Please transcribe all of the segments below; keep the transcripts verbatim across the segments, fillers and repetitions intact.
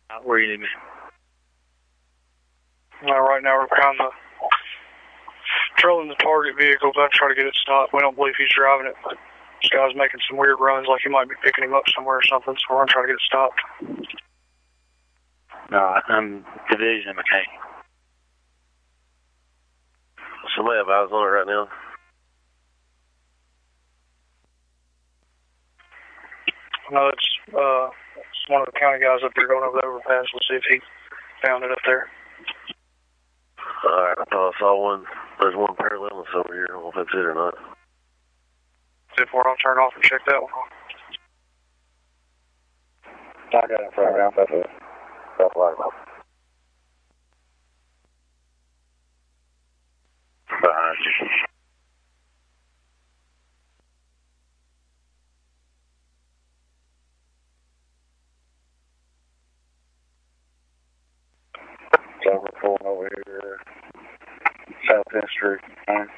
Where you need me? Uh, right now we're kind of trailing the target vehicle, about to try to get it stopped. We don't believe he's driving it, but this guy's making some weird runs like he might be picking him up somewhere or something, so we're going to try to get it stopped. No, I'm Division McKay. Somebody have eyes on it right now? No, it's, uh, it's one of the county guys up there going over the overpass. We'll see if he found it up there. Alright, I thought I saw one. There's one paralleling over here. I don't know if that's it or not. See if we're going to turn off and check that one. I got it in front of me. That's it. That's right. Behind you. So we're pulling over here, South Tenth Street. Right.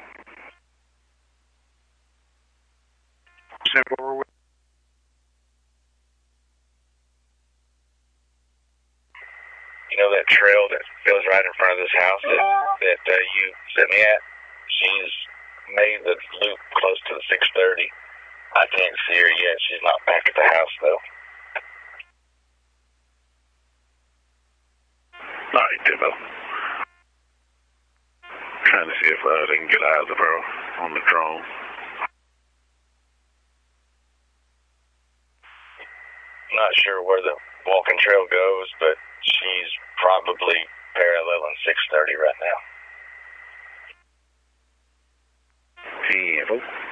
See where we're You know that trail that goes right in front of this house that, that uh, you sent me at? She's made the loop close to the six thirty. I can't see her yet. She's not back at the house, though. All right, Tibbo. Trying to see if uh, they can get eyes of her on the drone. Not sure where the walking trail goes, but she's probably paralleling six thirty right now. Tibbo.